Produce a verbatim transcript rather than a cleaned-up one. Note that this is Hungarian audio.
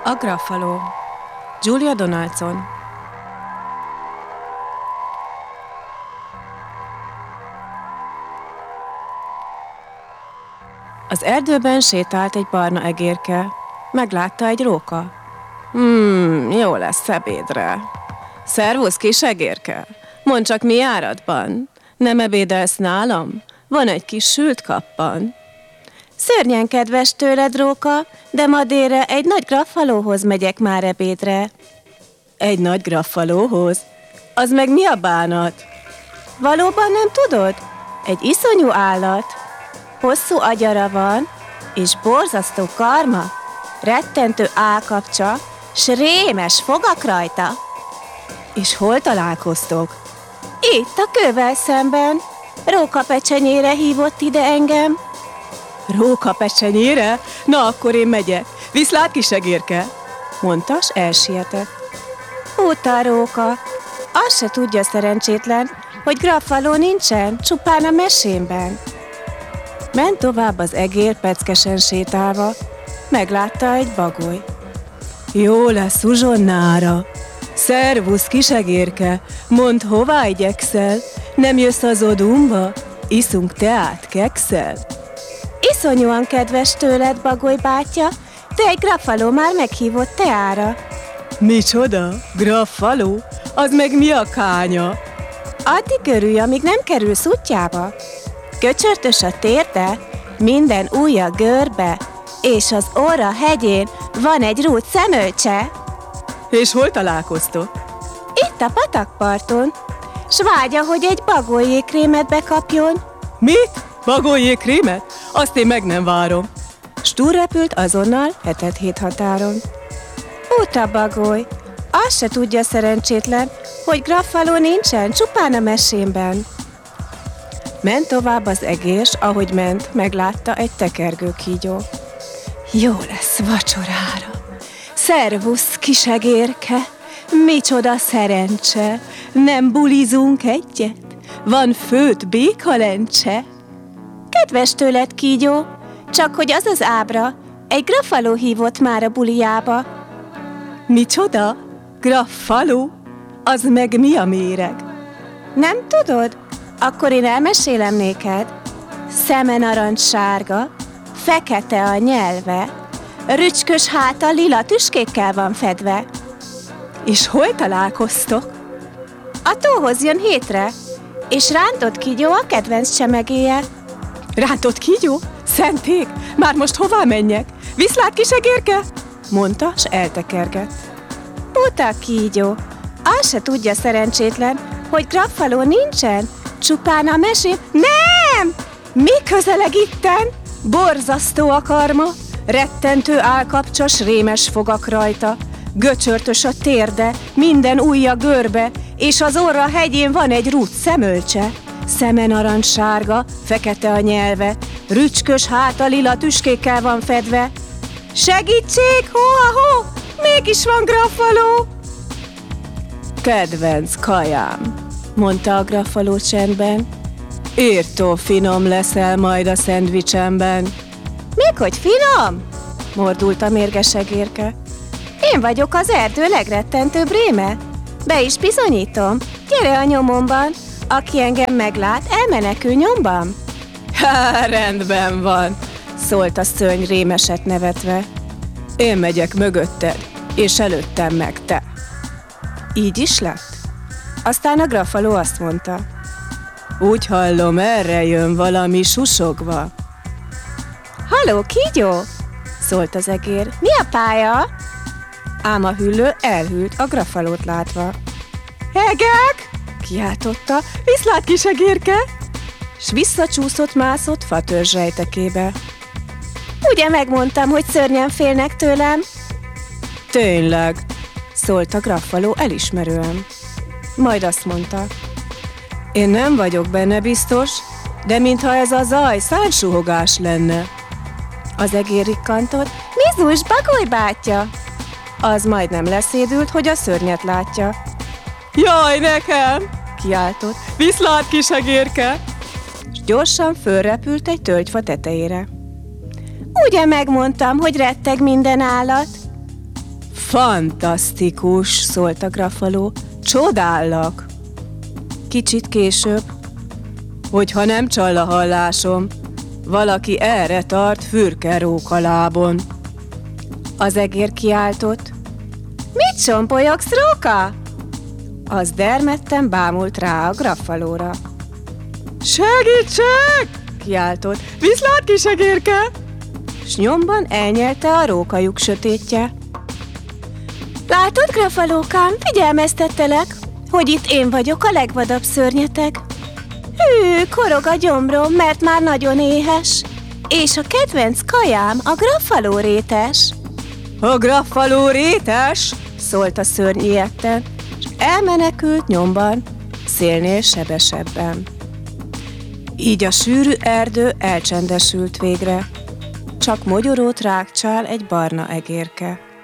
A Graffaló. Julia Donaldson. Az erdőben sétált egy barna egérke. Meglátta egy róka. Hmm, jó lesz ebédre. Szervusz, kis egérke! Mondd csak, mi járatban? Nem ebédelsz nálam? Van egy kis sült kappan. Szörnyen kedves tőled, róka, de ma délre egy nagy graffalóhoz megyek már ebédre. Egy nagy graffalóhoz? Az meg mi a bánat? Valóban nem tudod? Egy iszonyú állat. Hosszú agyara van, és borzasztó karma, rettentő állkapcsa, s rémes fogak rajta. És hol találkoztok? Itt a kővel szemben. Róka pecsenyére hívott ide engem. Róka pecsenyére? Na, akkor én megyek. Viszlát, kis egérke! Mondta, s elsietett. Uta, róka. Azt se tudja szerencsétlen, hogy graffaló nincsen, csupán a mesémben. Ment tovább az egér peckesen sétálva, meglátta egy bagoly. Jó lesz uzsonnára. Szervusz, kis egérke, mondd, hová igyekszel? Nem jössz az odumba? Iszunk teát, kekszel? Iszonyúan kedves tőled, bagoly bátya, de egy graffaló már meghívott teára. Micsoda? Graffaló? Az meg mi a kánya? Addig örülj, amíg nem kerülsz útjába. Köcsörtös a térde, minden ujja görbe, és az orra hegyén van egy rút szemölcse. És hol találkoztok? Itt a patakparton, s vágya, hogy egy bagolyékrémet bekapjon. Mit? Bagolyékrémet? Azt én meg nem várom. S túlrepült azonnal hetet hét határon. Uta, bagoly, azt se tudja szerencsétlen, hogy graffaló nincsen, csupán a mesémben. Ment tovább az egér, ahogy ment, meglátta egy tekergő kígyó. Jó lesz vacsorára. Szervusz, kis egérke! Micsoda szerencse! Nem bulizunk egyet? Van főtt békalencse? Kedves tőled, kígyó, csak hogy az az ábra, egy graffaló hívott már a bulijába. Micsoda? Graffaló? Az meg mi a méreg? Nem tudod? Akkor én elmesélem néked. Szeme narancssárga, fekete a nyelve, rücskös háta lila tüskékkel van fedve. És hol találkoztok? A tóhoz jön hétre, és rántott kígyó a kedvenc csemegéje. Rántott kígyó? Szenték! Már most hová menjek? Viszlát, kis egérke! Mondta, s eltekergett. Buta kígyó, azt se tudja szerencsétlen, hogy graffaló nincsen, csupán a mesém... Nem! Mi közeleg itten? Borzasztó a karma, rettentő állkapcsos, rémes fogak rajta, göcsörtös a térde, minden ujja görbe, és az orra hegyén van egy rút szemölcse. Szeme narancssárga, fekete a nyelve, rücskös háta lila tüskékkel van fedve. Segítség, hó-a-hó, mégis van graffaló! Kedvenc kajám, mondta a graffaló csendben. Írtó finom leszel majd a szendvicsemben. Még hogy finom? Mordult a mérges egérke. Én vagyok az erdő legrettentőbb réme. Be is bizonyítom. Gyere a nyomomban. Aki engem meglát, elmenekül nyomban. Há, rendben van, szólt a szörny rémeset nevetve. Én megyek mögötted, és előttem meg te. Így is lett? Aztán a graffaló azt mondta. Úgy hallom, erre jön valami susogva. Halló, kígyó! Szólt az egér. Mi a pálya? Ám a hüllő elhűlt a graffalót látva. Hegek! Kiáltotta. Viszlát, kis egérke! S visszacsúszott, mászott fatörzs rejtekébe. Ugye megmondtam, hogy szörnyen félnek tőlem? Tényleg, szólt a graffaló elismerően. Majd azt mondta. Én nem vagyok benne biztos, de mintha ez a zaj szársuhogás lenne. Az egér rikkantott. Mizus, bagoly bátya! Az majdnem leszédült, hogy a szörnyet látja. Jaj, nekem! Kiáltott. Viszlát, kis egérke! S gyorsan fölrepült egy tölgyfa tetejére. Ugye megmondtam, hogy retteg minden állat? Fantasztikus, szólt a Graffaló. Csodállak. Kicsit később. Hogyha nem csall a hallásom, valaki erre tart fürke rókalábon. Az egér kiáltott. Mit csompologsz, róka? Az dermedten bámult rá a Graffalóra. Segítség! Kiáltott. Viszlát, kis egérke! S nyomban elnyelte a rókajuk sötétje. Látod, Graffalókám, figyelmeztettelek, hogy itt én vagyok a legvadabb szörnyeteg. Hű, korog a gyomrom, mert már nagyon éhes, és a kedvenc kajám a Graffaló rétes. A Graffaló rétes? Szólt a szörny ilyetten, és elmenekült nyomban, szélnél sebesebben. Így a sűrű erdő elcsendesült végre, csak mogyorót rágcsál egy barna egérke.